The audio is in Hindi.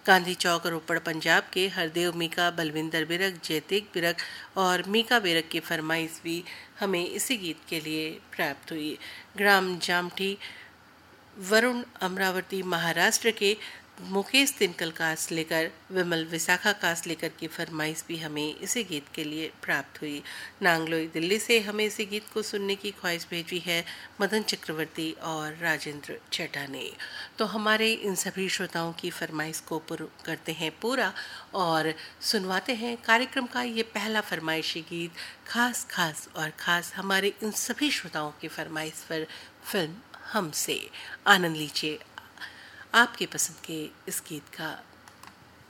गांधी चौक रोपड़ पंजाब के हरदेव मीका, बलविंदर बिरक, जयतेग बिरक और मीका बिरक की फरमाइश भी हमें इसी गीत के लिए प्राप्त हुई। ग्राम जामठी, वरुण अमरावती महाराष्ट्र के मुकेश तिनकल कासलेकर, विमल विशाखा कासलेकर की फरमाइश भी हमें इसी गीत के लिए प्राप्त हुई। नांगलोई दिल्ली से हमें इसी गीत को सुनने की ख्वाहिश भेजी है मदन चक्रवर्ती और राजेंद्र चड्ढा ने। तो हमारे इन सभी श्रोताओं की फरमाइश को करते हैं पूरा और सुनवाते हैं कार्यक्रम का ये पहला फरमाइशी गीत, खास खास और खास हमारे इन सभी श्रोताओं की फरमाइश पर फिल्म हमसे। आनंद लीजिए आपके पसंद के इस गीत का।